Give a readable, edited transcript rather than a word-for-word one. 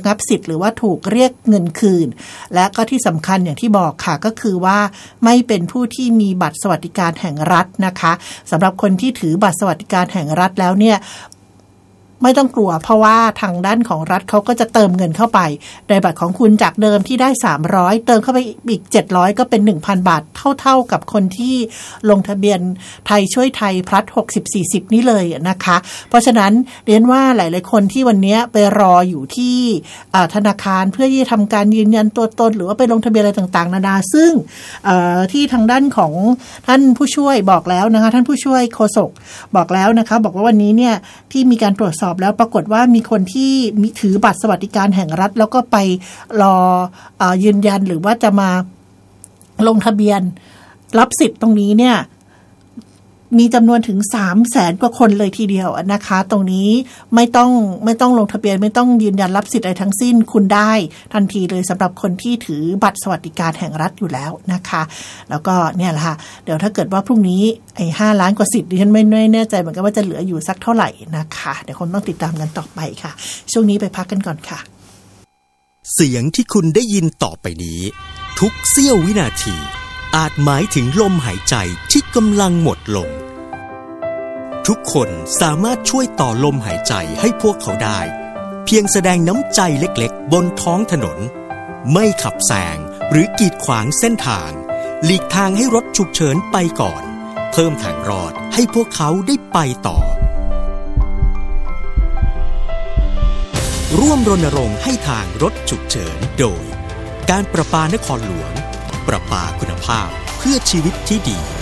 งับสิทธิ์หรือว่าถูกเรียกเงินคืนและก็ที่สำคัญอย่างที่บอกค่ะก็คือว่าไม่เป็นผู้ที่มีบัตรสวัสดิการแห่งรัฐนะคะสำหรับคนที่ถือบัตรสวัสดิการแห่งรัฐแล้วเนี่ยไม่ต้องกลัวเพราะว่าทางด้านของรัฐเขาก็จะเติมเงินเข้าไปในบัตรของคุณจากเดิมที่ได้300เติมเข้าไปอีก700ก็เป็น 1,000 บาทเท่ากับคนที่ลงทะเบียนไทยช่วยไทยพลัด60-40นี่เลยนะคะเพราะฉะนั้นเรียนว่าหลายๆคนที่วันนี้ไปรออยู่ที่ธนาคารเพื่อที่จะทำการยืนยันตัวตนหรือว่าไปลงทะเบียนอะไรต่างๆนานาซึ่งที่ทางด้านของท่านผู้ช่วยบอกแล้วนะคะท่านผู้ช่วยโฆษกบอกแล้วนะคะบอกว่าวันนี้เนี่ยที่มีการตรวจสอบแล้วปรากฏว่ามีคนที่มีถือบัตรสวัสดิการแห่งรัฐแล้วก็ไปรอยืนยันหรือว่าจะมาลงทะเบียนรับสิทธิ์ตรงนี้เนี่ยมีจำนวนถึง 300,000 กว่าคนเลยทีเดียวนะคะตรงนี้ไม่ต้องลงทะเบียนไม่ต้องยืนยันรับสิทธิ์อะไรทั้งสิ้นคุณได้ทันทีเลยสำหรับคนที่ถือบัตรสวัสดิการแห่งรัฐอยู่แล้วนะคะแล้วก็เนี่ยแหละค่ะเดี๋ยวถ้าเกิดว่าพรุ่งนี้ไอ้5ล้านกว่าสิทธิ์ดิฉันไม่แน่ใจเหมือนกันว่าจะเหลืออยู่สักเท่าไหร่นะคะเดี๋ยวคงต้องติดตามกันต่อไปค่ะช่วงนี้ไปพักกันก่อนค่ะเสียงที่คุณได้ยินต่อไปนี้ทุกเสี้ยววินาทีอาจหมายถึงลมหายใจที่กำลังหมดลงทุกคนสามารถช่วยต่อลมหายใจให้พวกเขาได้เพียงแสดงน้ำใจเล็กๆบนท้องถนนไม่ขับแซงหรือกีดขวางเส้นทางหลีกทางให้รถฉุกเฉินไปก่อนเพิ่มทางรอดให้พวกเขาได้ไปต่อร่วมรณรงค์ให้ทางรถฉุกเฉินโดยการประปานครหลวงประปาคุณภาพเพื่อชีวิตที่ดี